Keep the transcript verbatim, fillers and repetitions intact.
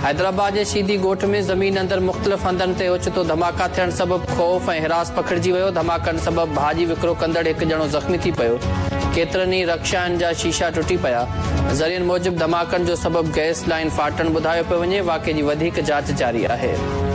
हैदराबाद जे शीदी ॻोठ में ज़मीन अंदर मुख़्तलिफ़ हंधनि ते ओचितो धमाका थियण सबबि ख़ौफ़ ऐं हिरास पखिड़िजी वियो। धमाकनि सबबि भाॼी विकिरो कंदड़ हिकु ॼणो ज़ख़्मी थी पियो। केतिरनि ई रक्षाउनि जा शीशा टुटी पिया। ज़रियनि मूजिबि धमाकनि जो सबबि गैस लाइन फाटण ॿुधायो पियो वञे। वाक़े जी वधीक जांच जारी आहे।